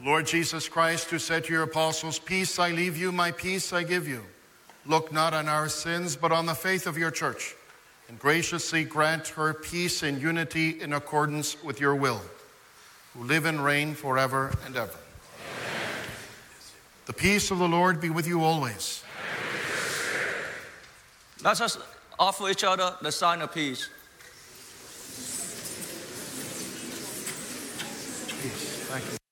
Lord Jesus Christ, who said to your apostles, "Peace I leave you, my peace I give you," look not on our sins, but on the faith of your church, and graciously grant her peace and unity in accordance with your will, who live and reign forever and ever. Amen. The peace of the Lord be with you always. Let us offer each other the sign of peace. Peace. Thank you.